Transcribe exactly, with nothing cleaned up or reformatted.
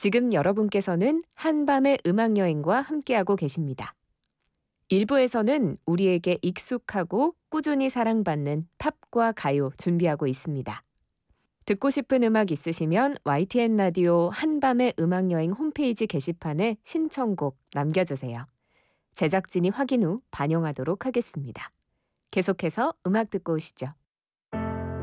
지금 여러분께서는 한밤의 음악여행과 함께하고 계십니다. 일부에서는 우리에게 익숙하고 꾸준히 사랑받는 팝과 가요 준비하고 있습니다. 듣고 싶은 음악 있으시면 와이티엔 라디오 한밤의 음악여행 홈페이지 게시판에 신청곡 남겨주세요. 제작진이 확인 후 반영하도록 하겠습니다. 계속해서 음악 듣고 오시죠.